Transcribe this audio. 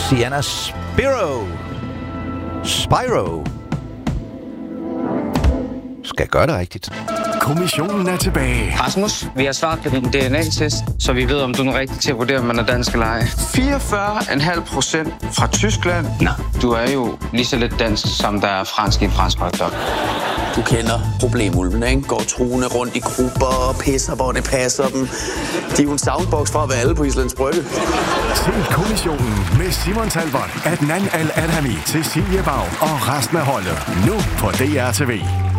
Sienna Spiro. Skal gøre det rigtigt. Kommissionen er tilbage. Rasmus, vi har svaret på din DNA-test, så vi ved, om du er den rigtige til at vurdere, om man er dansk eller ej. 44,5% fra Tyskland. Nå, du er jo lige så lidt dansk, som der er fransk i en fransk hotdog. Du kender problemulvene, ikke? Går truende rundt i grupper og pisser, hvor det passer dem. De er jo en soundbox fra at være alle på Islands Brygge. Se Kommissionen med Simon Talbot, Adnan Al-Adhami, Cecilie Bag og resten af holdet. Nu på DR TV.